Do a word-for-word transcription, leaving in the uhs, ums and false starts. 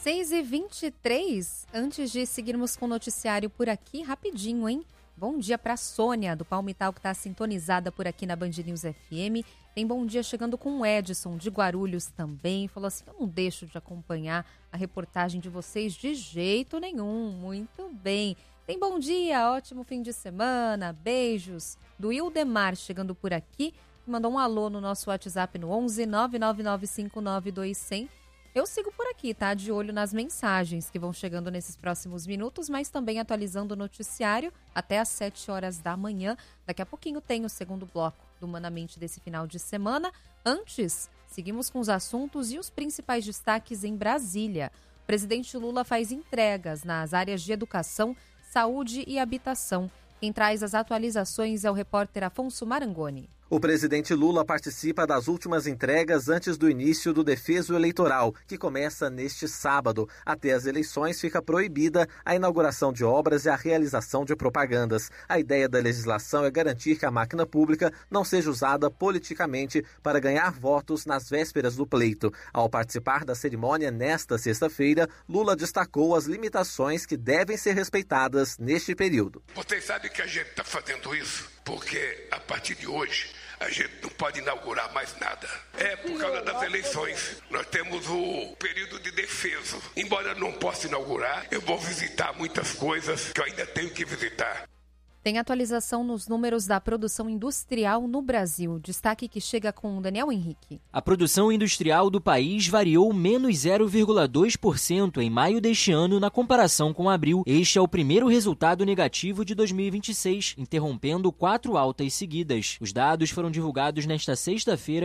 seis e vinte e três, antes de seguirmos com o noticiário por aqui, rapidinho, hein? Bom dia para a Sônia, do Palmital, que está sintonizada por aqui na Band News F M. Tem bom dia chegando com o Edson, de Guarulhos também. Falou assim, eu não deixo de acompanhar a reportagem de vocês de jeito nenhum. Muito bem. Tem bom dia, ótimo fim de semana, beijos. Do Ildemar chegando por aqui, mandou um alô no nosso WhatsApp no onze nove nove nove cinco nove dois zero zero. Eu sigo por aqui, tá? De olho nas mensagens que vão chegando nesses próximos minutos, mas também atualizando o noticiário até às sete horas da manhã. Daqui a pouquinho tem o segundo bloco do Humanamente desse final de semana. Antes, seguimos com os assuntos e os principais destaques em Brasília. O presidente Lula faz entregas nas áreas de educação, saúde e habitação. Quem traz as atualizações é o repórter Afonso Marangoni. O presidente Lula participa das últimas entregas antes do início do defeso eleitoral, que começa neste sábado. Até as eleições fica proibida a inauguração de obras e a realização de propagandas. A ideia da legislação é garantir que a máquina pública não seja usada politicamente para ganhar votos nas vésperas do pleito. Ao participar da cerimônia nesta sexta-feira, Lula destacou as limitações que devem ser respeitadas neste período. Vocês sabem que a gente está fazendo isso porque a partir de hoje a gente não pode inaugurar mais nada. É por causa das eleições. Nós temos o período de defeso. Embora eu não possa inaugurar, eu vou visitar muitas coisas que eu ainda tenho que visitar. Tem atualização nos números da produção industrial no Brasil. Destaque que chega com Daniel Henrique. A produção industrial do país variou menos zero vírgula dois por cento em maio deste ano na comparação com abril. Este é o primeiro resultado negativo de dois mil e vinte e seis, interrompendo quatro altas seguidas. Os dados foram divulgados nesta sexta-feira